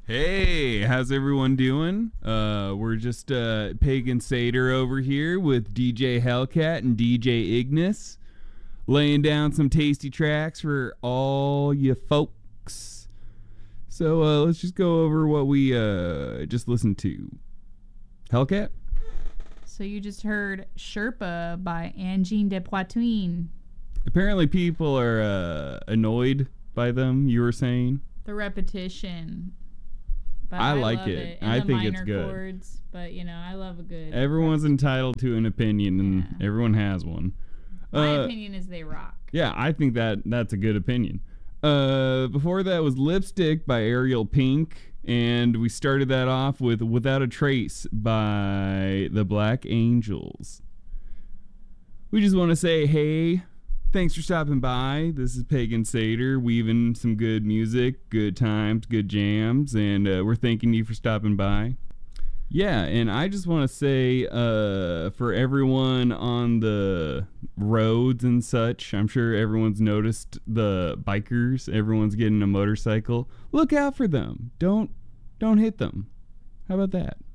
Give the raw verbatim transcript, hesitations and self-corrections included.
Hey, how's everyone doing? Uh, we're just uh, Pagan Seder over here with D J Hellcat and D J Ignis, laying down some tasty tracks for all you folks. So uh, let's just go over what we uh, just listened to. Hellcat? So you just heard Sherpa by Angine de Poitvin. Apparently people are uh, annoyed by them, you were saying? The repetition. But I, I like love it. it. And I the think it's minor good. Chords, but you know, I love a good. Everyone's entitled to an opinion, and Yeah. everyone has one. My Uh, opinion is they rock. Yeah, I think that that's a good opinion. Uh, before that was Lipstick by Ariel Pink, and we started that off with Without a Trace by the Black Angels. We just want to say, hey, thanks for stopping by. This is Pagan Seder, weaving some good music, good times, good jams, and uh, we're thanking you for stopping by. Yeah, and I just want to say uh, for everyone on the roads and such, I'm sure everyone's noticed the bikers. Everyone's getting a motorcycle. Look out for them. Don't don't hit them. How about that?